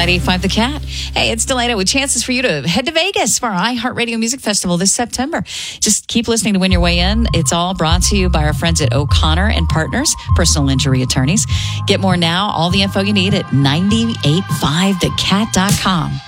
98.5 The Cat. Hey, it's Delana with chances for you to head to Vegas for our iHeartRadio Music Festival this September. Just keep listening to win your way in. It's all brought to you by our friends at O'Connor and Partners, personal injury attorneys. Get more now. All the info you need at 985thecat.com.